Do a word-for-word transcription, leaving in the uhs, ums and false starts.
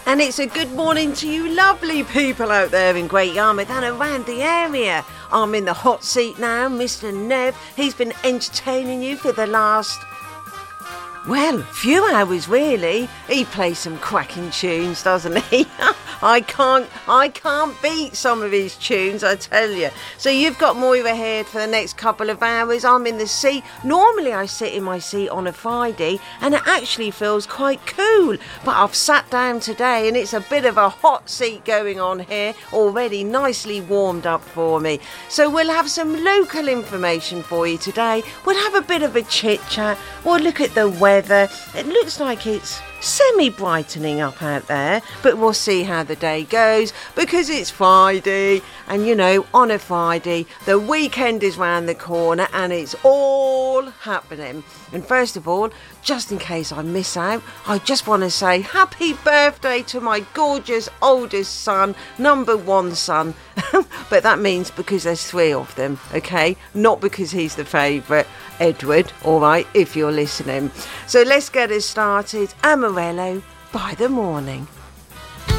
And it's a good morning to you lovely people out there in Great Yarmouth and around the area. I'm in the hot seat now, Mister Nev. He's been entertaining you for the last, well, few hours really. He plays some cracking tunes, doesn't he? I can't, I can't beat some of his tunes, I tell you. So you've got Moira here for the next couple of hours. I'm in the seat. Normally I sit in my seat on a Friday and it actually feels quite cool. But I've sat down today and it's a bit of a hot seat going on here, already nicely warmed up for me. So we'll have some local information for you today. We'll have a bit of a chit chat. We'll look at the weather. It looks like it's semi-brightening up out there, but we'll see how the day goes because it's Friday, and you know, on a Friday the weekend is round the corner and it's all happening. And first of all, just in case I miss out, I just want to say happy birthday to my gorgeous oldest son, number one son. But that means because there's three of them, okay? Not because he's the favourite, Edward, all right, if you're listening. So let's get us started. Amarillo by the morning.